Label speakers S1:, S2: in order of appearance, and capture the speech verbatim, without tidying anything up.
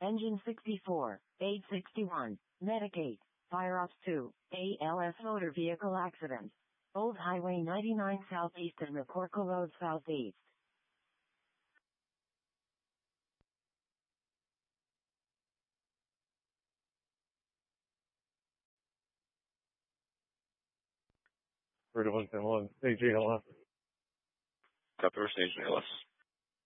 S1: Engine sixty-four, eight sixty-one, Medicaid, Fire Ops two, A L S Motor Vehicle Accident. Old Highway ninety-nine Southeast and McCorkle Road Southeast.
S2: Three to one ten one. A G L S.
S3: Copy, Station L S.